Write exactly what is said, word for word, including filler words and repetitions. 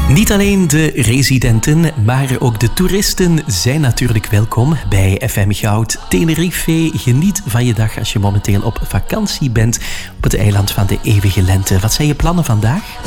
Niet alleen de residenten, maar ook de toeristen zijn natuurlijk welkom bij F M Goud Tenerife. Geniet van je dag als je momenteel op vakantie bent op het eiland van de eeuwige lente. Wat zijn je plannen vandaag?